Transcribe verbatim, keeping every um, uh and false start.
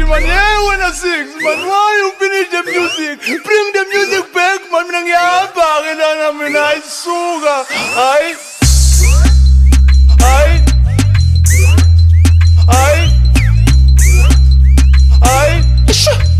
man. Yeah, when I six, man. Why you finish the music? Bring the music back, man. Minang yabang. And I'm in I sugar.